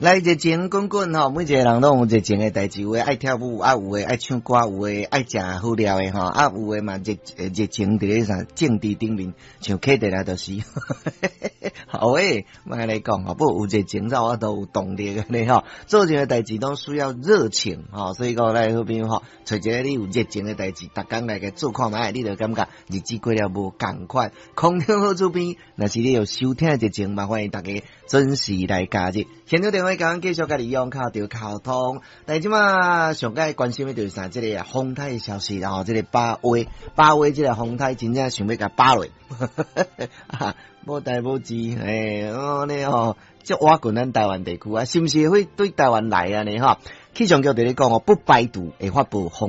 来热情滚滚吼，每一个人拢有热情的代志，有诶爱跳舞，有诶爱唱歌，有诶爱食好料诶吼，有诶嘛热情伫咧啥政治顶面，像客地来就是，好诶，莫来讲吼，不有热情才我都有动力嘅咧吼，做一个代志都需要热情吼，所以讲来好朋友吼，找一个你有热情的代志，逐工来个做看卖，你就感觉日子过了无共款。空中好主编，若是你有收听热情，麻烦大家准时来加入。现场电话讲继续甲你用靠着沟通，但即马上界关心的就是啥？这个风台的消息，然后这个八月这个风台真正想要甲扒落，无代无志，呢吼，即挖滚咱台湾地区啊，是毋是会对台湾来啊呢？吼，气象局伫咧讲哦，不排除会发布风